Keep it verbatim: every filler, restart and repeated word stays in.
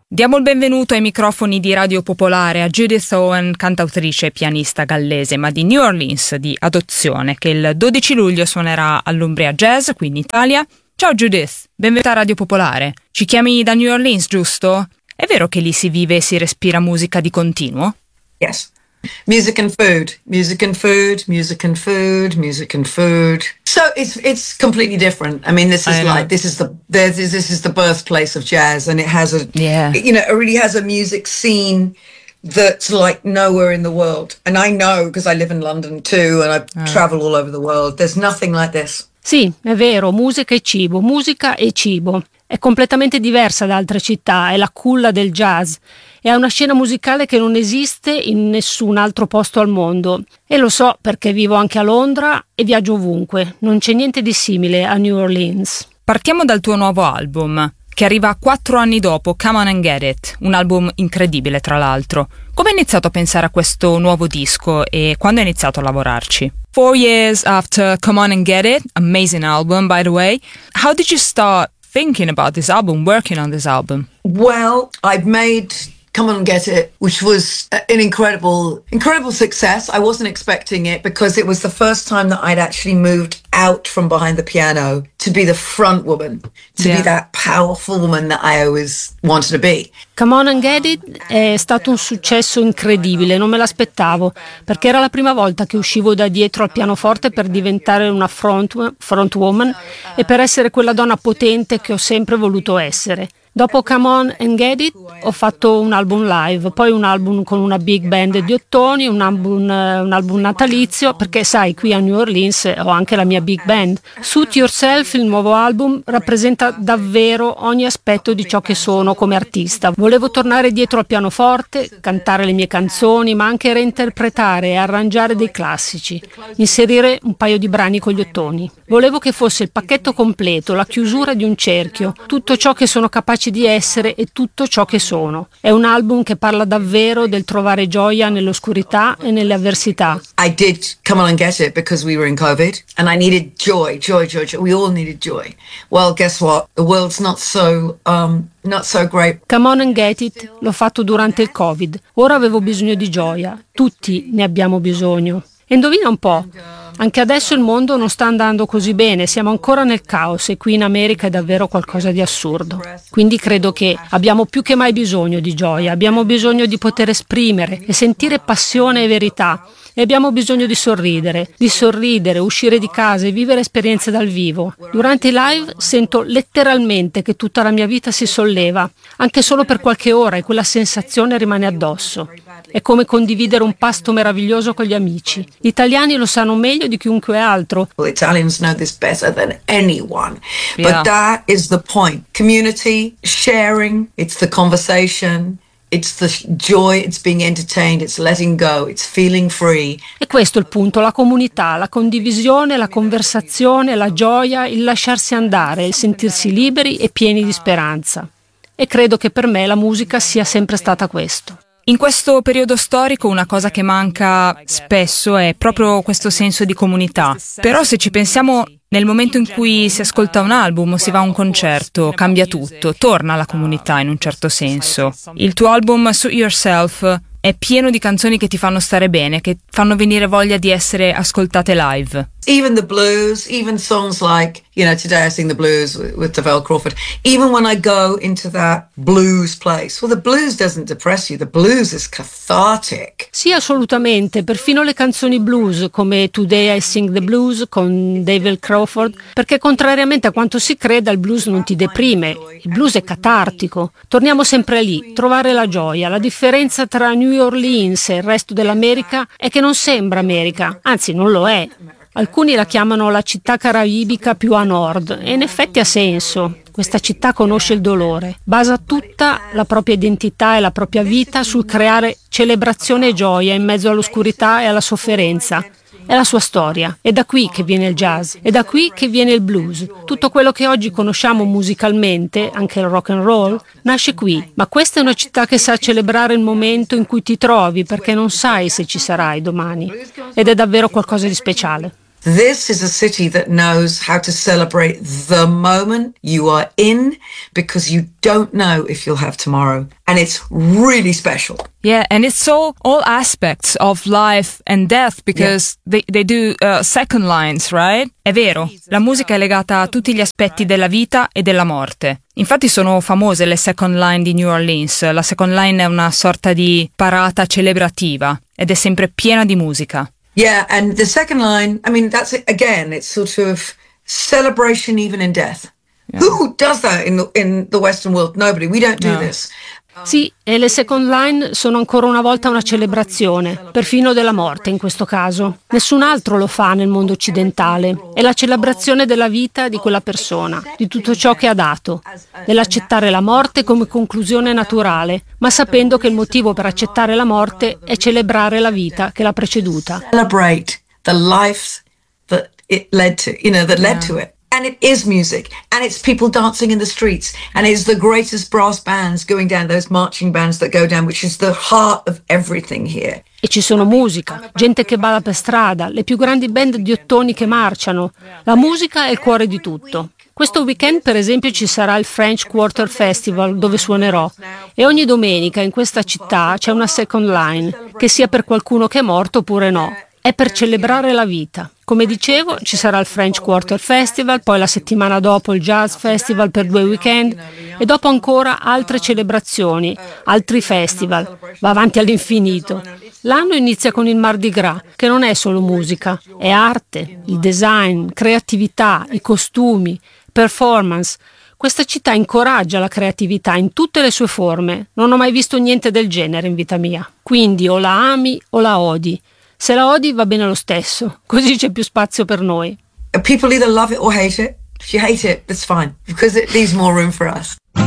Diamo il benvenuto ai microfoni di Radio Popolare a Judith Owen, cantautrice e pianista gallese, ma di New Orleans di adozione, che il dodici luglio suonerà all'Umbria Jazz, qui in Italia. Ciao Judith, benvenuta a Radio Popolare. Ci chiami da New Orleans, giusto? È vero che lì si vive e si respira musica di continuo? Yes. Music and food, music and food, music and food, music and food. So it's it's completely different. I mean, this is like this is the this is this is the birthplace of jazz, and it has a yeah. you know, it really has a music scene that's like nowhere in the world. And I know because I live in London too, and I oh. travel all over the world. There's nothing like this. Sì, è vero, musica e cibo, musica e cibo. È completamente diversa da altre città, è la culla del jazz. E ha una scena musicale che non esiste in nessun altro posto al mondo. E lo so perché vivo anche a Londra e viaggio ovunque. Non c'è niente di simile a New Orleans. Partiamo dal tuo nuovo album, che arriva quattro anni dopo, Come On and Get It, un album incredibile tra l'altro. Come hai iniziato a pensare a questo nuovo disco e quando hai iniziato a lavorarci? Four years after Come On and Get It, amazing album by the way, how did you start thinking about this album, working on this album? Well, I've made Come On and Get It, which was an incredible, incredible success. I wasn't expecting it because it was the first time that I'd actually moved out from behind the piano to be the front woman, to yeah. be that powerful woman that I always wanted to be. Come On and Get It è stato un successo incredibile, non me l'aspettavo, perché era la prima volta che uscivo da dietro al pianoforte per diventare una front, front woman e per essere quella donna potente che ho sempre voluto essere. Dopo Come On and Get It ho fatto un album live, poi un album con una big band di ottoni, un album, un album natalizio, perché sai, qui a New Orleans ho anche la mia big band. Suit Yourself, il nuovo album, rappresenta davvero ogni aspetto di ciò che sono come artista. Volevo tornare dietro al pianoforte, cantare le mie canzoni, ma anche reinterpretare e arrangiare dei classici, inserire un paio di brani con gli ottoni. Volevo che fosse il pacchetto completo, la chiusura di un cerchio, tutto ciò che sono capace di essere e tutto ciò che sono. È un album che parla davvero del trovare gioia nell'oscurità e nelle avversità. I did Come On and Get It because we were in COVID and I needed joy, joy, joy, joy. We all needed joy. Well, guess what? The world's not so um not so great. Come On and Get It l'ho fatto durante il Covid. Ora avevo bisogno di gioia. Tutti ne abbiamo bisogno. E indovina un po', anche adesso il mondo non sta andando così bene, siamo ancora nel caos e qui in America è davvero qualcosa di assurdo. Quindi credo che abbiamo più che mai bisogno di gioia, abbiamo bisogno di poter esprimere e sentire passione e verità. E abbiamo bisogno di sorridere, di sorridere, uscire di casa e vivere esperienze dal vivo. Durante i live sento letteralmente che tutta la mia vita si solleva, anche solo per qualche ora, e quella sensazione rimane addosso. È come condividere un pasto meraviglioso con gli amici. Gli italiani lo sanno meglio di chiunque altro. Well, Italians know this better than anyone. Yeah. But that is the point. Community, sharing, it's the conversation. It's the joy, it's being entertained, it's letting go, it's feeling free. E questo è il punto, la comunità, la condivisione, la conversazione, la gioia, il lasciarsi andare, il sentirsi liberi e pieni di speranza. E credo che per me la musica sia sempre stata questo. In questo periodo storico una cosa che manca spesso è proprio questo senso di comunità. Però se ci pensiamo, nel momento in cui si ascolta un album o si va a un concerto, cambia tutto, torna la comunità in un certo senso. Il tuo album Suit Yourself è pieno di canzoni che ti fanno stare bene, che fanno venire voglia di essere ascoltate live. Even the blues, even songs like, you know, today I sing the blues with, with Develle Crawford. Even when I go into that blues place, well, the blues doesn't depress you, the blues is cathartic. Sì, assolutamente, perfino le canzoni blues come Today I Sing the Blues con Develle Crawford, perché contrariamente a quanto si creda il blues non ti deprime, il blues è catartico. Torniamo sempre lì, trovare la gioia. La differenza tra New Orleans e il resto dell'America è che non sembra America, anzi non lo è. Alcuni la chiamano la città caraibica più a nord e in effetti ha senso. Questa città conosce il dolore, basa tutta la propria identità e la propria vita sul creare celebrazione e gioia in mezzo all'oscurità e alla sofferenza. È la sua storia, è da qui che viene il jazz, è da qui che viene il blues. Tutto quello che oggi conosciamo musicalmente, anche il rock and roll, nasce qui. Ma questa è una città che sa celebrare il momento in cui ti trovi perché non sai se ci sarai domani. Ed è davvero qualcosa di speciale. This is a city that knows how to celebrate the moment you are in because you don't know if you'll have tomorrow. And it's really special. Yeah, and it's so all aspects of life and death because yeah. they, they do uh, second lines, right? È vero, la musica è legata a tutti gli aspetti della vita e della morte. Infatti sono famose le second line di New Orleans. La second line è una sorta di parata celebrativa ed è sempre piena di musica. Yeah, and the second line, I mean, that's it again, it's sort of celebration even in death. Yeah. Who does that in the, in the Western world? Nobody. We don't do no. this. Sì, e le second line sono ancora una volta una celebrazione, perfino della morte in questo caso. Nessun altro lo fa nel mondo occidentale. È la celebrazione della vita di quella persona, di tutto ciò che ha dato, dell'accettare la morte come conclusione naturale, ma sapendo che il motivo per accettare la morte è celebrare la vita che l'ha preceduta. Celebrate the life that it led to, you know, that led yeah. to it. And it is music, and it's people dancing in the streets, and it's the greatest brass bands going down, those marching bands that go down, which is the heart of everything here. E ci sono musica, gente che balla per strada, le più grandi band di ottoni che marciano. La musica è il cuore di tutto. Questo weekend, per esempio, ci sarà il French Quarter Festival, dove suonerò. E ogni domenica in questa città c'è una second line, che sia per qualcuno che è morto oppure no. È per celebrare la vita. Come dicevo, ci sarà il French Quarter Festival, poi la settimana dopo il Jazz Festival per due weekend e dopo ancora altre celebrazioni, altri festival. Va avanti all'infinito. L'anno inizia con il Mardi Gras, che non è solo musica, è arte, il design, creatività, i costumi, performance. Questa città incoraggia la creatività in tutte le sue forme. Non ho mai visto niente del genere in vita mia. Quindi o la ami o la odi. Se la odi va bene lo stesso, così c'è più spazio per noi. People either love it or hate it. If you hate it, that's fine, because it leaves more room for us.